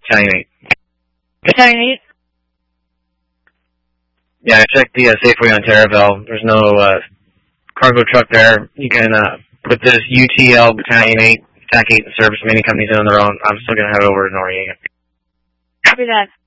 Battalion 8. Battalion 8? Yeah, I checked the Safeway on Terraville. There's no cargo truck there. You can put this UTL Battalion 8, TAC 8 in service. Many companies on their own. I'm still going to head over to Noriega. Copy that.